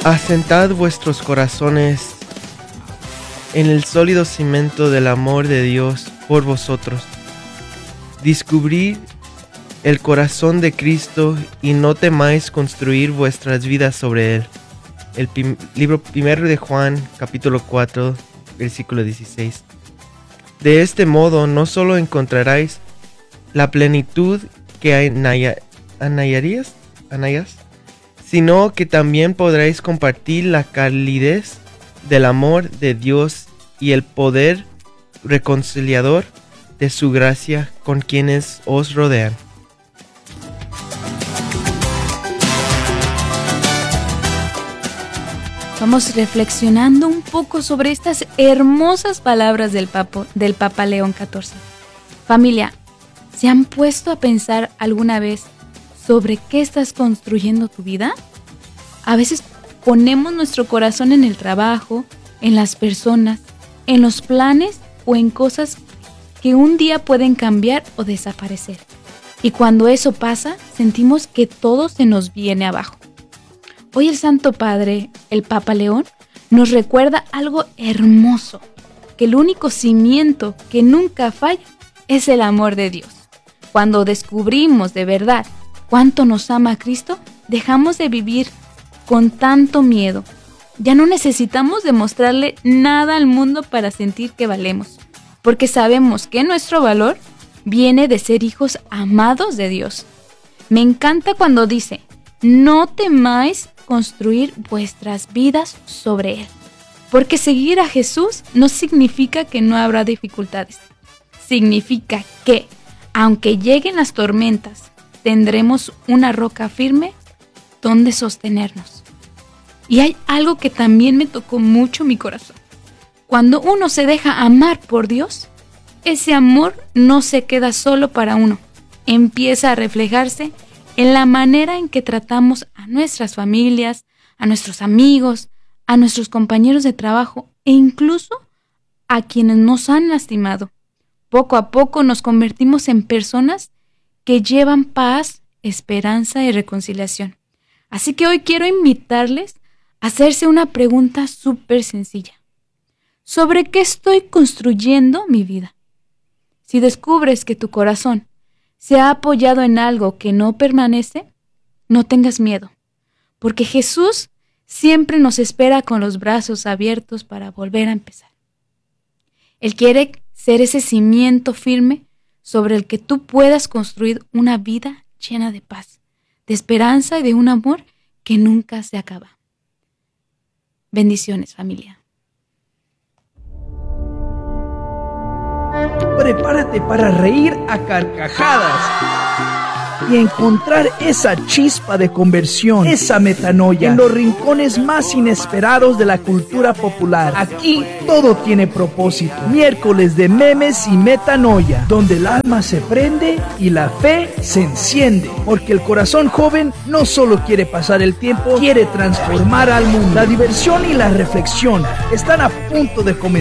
Asentad vuestros corazones en el sólido cimiento del amor de Dios por vosotros. Descubrid el corazón de Cristo y no temáis construir vuestras vidas sobre él. El libro primero de Juan, capítulo 4, versículo 16. De este modo no solo encontraréis la plenitud que anhelarías, sino que también podréis compartir la calidez del amor de Dios y el poder reconciliador de su gracia con quienes os rodean. Vamos reflexionando un poco sobre estas hermosas palabras del Papa León XIV. Familia, ¿se han puesto a pensar alguna vez sobre qué estás construyendo tu vida? A veces ponemos nuestro corazón en el trabajo, en las personas, en los planes o en cosas que un día pueden cambiar o desaparecer. Y cuando eso pasa, sentimos que todo se nos viene abajo. Hoy el Santo Padre, el Papa León, nos recuerda algo hermoso, que el único cimiento que nunca falla es el amor de Dios. Cuando descubrimos de verdad cuánto nos ama Cristo, dejamos de vivir con tanto miedo. Ya no necesitamos demostrarle nada al mundo para sentir que valemos, porque sabemos que nuestro valor viene de ser hijos amados de Dios. Me encanta cuando dice: no temáis construir vuestras vidas sobre Él. Porque seguir a Jesús no significa que no habrá dificultades. Significa que, aunque lleguen las tormentas, tendremos una roca firme donde sostenernos. Y hay algo que también me tocó mucho mi corazón. Cuando uno se deja amar por Dios, ese amor no se queda solo para uno. Empieza a reflejarse en la manera en que tratamos a nuestras familias, a nuestros amigos, a nuestros compañeros de trabajo e incluso a quienes nos han lastimado. Poco a poco nos convertimos en personas que llevan paz, esperanza y reconciliación. Así que hoy quiero invitarles a hacerse una pregunta súper sencilla. ¿Sobre qué estoy construyendo mi vida? Si descubres que tu corazón se ha apoyado en algo que no permanece, no tengas miedo, porque Jesús siempre nos espera con los brazos abiertos para volver a empezar. Él quiere ser ese cimiento firme sobre el que tú puedas construir una vida llena de paz, de esperanza y de un amor que nunca se acaba. Bendiciones, familia. Prepárate para reír a carcajadas y encontrar esa chispa de conversión, esa metanoia en los rincones más inesperados de la cultura popular. Aquí todo tiene propósito. Miércoles de memes y metanoia, donde el alma se prende y la fe se enciende. Porque el corazón joven no solo quiere pasar el tiempo, quiere transformar al mundo. La diversión y la reflexión están a punto de comenzar.